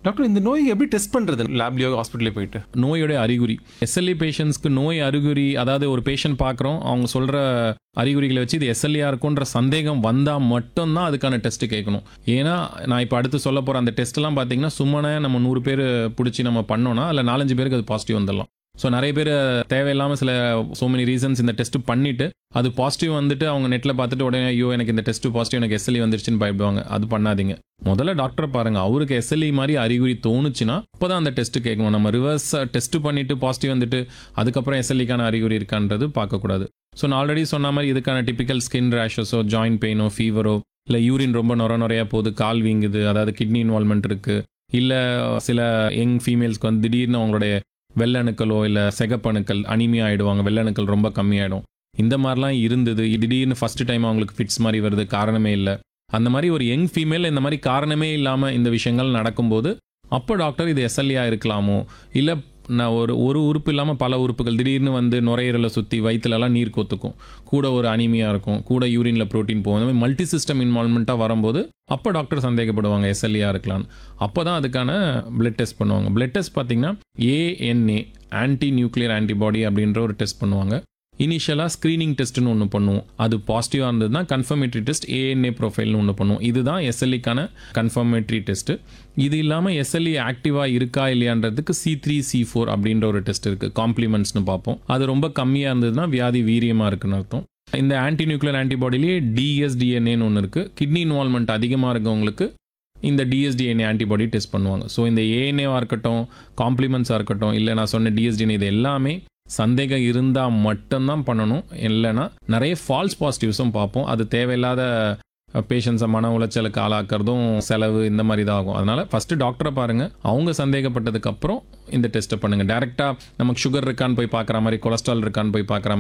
Doctor இந்த நோய் எப்படி டெஸ்ட் பண்ணுறது லேப்லையோ ஹாஸ்பிட்டலே போயிட்டு? நோயோட அறிகுறி எஸ்எல்இ பேஷண்ட்ஸ்க்கு நோய் அறிகுறி, அதாவது ஒரு பேஷண்ட் பார்க்குறோம், அவங்க சொல்கிற அறிகுறிகளை வச்சு இது எஸ்எல்இயா இருக்குன்ற சந்தேகம் வந்தால் மட்டும்தான் அதுக்கான டெஸ்ட் கேட்கணும். ஏன்னா நான் இப்போ அடுத்து சொல்ல போகிற அந்த டெஸ்ட்லாம் பார்த்தீங்கன்னா சும்மானே நம்ம 100 பேர் பிடிச்சி நம்ம பண்ணோன்னா அதில் 4-5 பேருக்கு அது பாசிட்டிவ் வந்துடலாம். ஸோ நிறைய பேர் தேவையில்லாமல் சில so many ரீசன்ஸ் இந்த டெஸ்ட் பண்ணிவிட்டு அது பாசிட்டிவ் வந்துட்டு அவங்க நெட்டில் பார்த்துட்டு உடனே ஐயோ எனக்கு இந்த டெஸ்ட் பாசிட்டிவ், எனக்கு எஸ்எல்இ வந்துருச்சுன்னு பயப்படுவாங்க. அது பண்ணாதீங்க. முதல்ல டாக்டரை பாருங்கள், அவருக்கு எஸ்எல்இ மாதிரி அறிகுறி தோணுச்சுன்னா அப்போ தான் அந்த டெஸ்ட்டு கேட்கணும். நம்ம ரிவர்ஸ் டெஸ்ட் பண்ணிவிட்டு பாசிட்டிவ் வந்துட்டு அதுக்கப்புறம் எஸ்எல்இக்கான அறிகுறி இருக்கான்றது பார்க்கக்கூடாது. ஸோ நான் ஆல்ரெடி சொன்ன மாதிரி இதுக்கான டிப்பிக்கல் ஸ்கின் ரேஷஸோ, ஜாயின்ட் பெயினோ, ஃபீவரோ, இல்லை யூரின் ரொம்ப நுரையா போகுது, கால் வீங்குது, அதாவது கிட்னி இன்வால்மெண்ட் இருக்குது, இல்லை சில யங் ஃபீமேல்ஸ்க்கு வந்து திடீர்னு அவங்களுடைய வெள்ளணுக்களோ இல்லை செகப்பணுக்கள் அனிமியா ஆகிடுவாங்க, வெள்ளணுக்கள் ரொம்ப கம்மியாயிடும். இந்த மாதிரிலாம் இருந்தது. திடீர்னு ஃபஸ்ட்டு டைம் அவங்களுக்கு ஃபிட்ஸ் மாதிரி வருது, காரணமே இல்லை. அந்த மாதிரி ஒரு யங் ஃபீமேல் இந்த மாதிரி காரணமே இல்லாமல் இந்த விஷயங்கள் நடக்கும்போது அப்போ டாக்டர் இது எஸ்எல்இயா இருக்கலாமோ, இல்லை நான் ஒரு உறுப்பு இல்லாமல் பல உறுப்புகள் திடீர்னு வந்து நுரையீரலை சுற்றி வயிற்றுலலாம் நீர் கொத்துக்கும், கூட ஒரு அனிமியா இருக்கும், கூட யூரினில் ப்ரோட்டீன் போகும். இந்த மாதிரி மல்டி சிஸ்டம் இன்வால்மெண்ட்டாக வரும்போது அப்போ டாக்டர் சந்தேகப்படுவாங்க எஸ்எல்இயா இருக்கலான்னு. அப்போ தான் அதுக்கான பிளட் டெஸ்ட் பண்ணுவாங்க. பிளட் டெஸ்ட் பார்த்தீங்கன்னா ஏஎன்ஏ, ஆன்டி நியூக்ளியர் ஆன்டிபாடி அப்படின்ற ஒரு டெஸ்ட் பண்ணுவாங்க. இனிஷியலாக ஸ்க்ரீனிங் டெஸ்ட்னு ஒன்று பண்ணுவோம். அது பாசிட்டிவாக இருந்ததுன்னா கன்ஃபர்மேட்டரி டெஸ்ட் ஏஎன்ஏ ப்ரொஃபைல்னு ஒன்று பண்ணுவோம். இதுதான் எஸ்எல்இக்கான கன்ஃபர்மேட்டரி டெஸ்ட்டு. இது இல்லாமல் எஸ்எல்இ ஆக்டிவாக இருக்கா இல்லையான்றதுக்கு C3 C4 அப்படின்ற ஒரு டெஸ்ட் இருக்குது. காம்ப்ளிமெண்ட்ஸ்னு பார்ப்போம். அது ரொம்ப கம்மியாக இருந்ததுன்னா வியாதி வீரியமாக இருக்குன்னு அர்த்தம். இந்த ஆன்டி நியூக்ளியர் ஆன்டிபாடிலேயே டிஎஸ்டிஎன்ஏன்னு ஒன்று இருக்குது. கிட்னி இன்வால்மெண்ட் அதிகமாக இருக்கவங்களுக்கு இந்த டிஎஸ்டிஎன்ஏ ஆன்டிபாடி டெஸ்ட் பண்ணுவாங்க. ஸோ இந்த ஏஎன்ஏவாக இருக்கட்டும், காம்ப்ளிமெண்ட்ஸாக இருக்கட்டும், இல்லை நான் சொன்ன டிஎஸ்டிஎன்ஏ, இது எல்லாமே சந்தேகம் இருந்தால் மட்டும்தான் பண்ணணும். இல்லைன்னா நிறைய ஃபால்ஸ் பாசிட்டிவ்ஸும் பார்ப்போம். அது தேவையில்லாத பேஷண்ட்ஸை மன உளைச்சலுக்கு ஆளாக்குறதும் செலவு இந்த மாதிரி தான் ஆகும். அதனால் ஃபஸ்ட்டு டாக்டரை பாருங்கள், அவங்க சந்தேகப்பட்டதுக்கப்புறம் இந்த டெஸ்ட்டை பண்ணுங்கள். டேரெக்டாக நமக்கு சுகர் இருக்கான்னு போய் பார்க்குற மாதிரி, கொலஸ்ட்ரால் இருக்கான்னு போய் பார்க்குற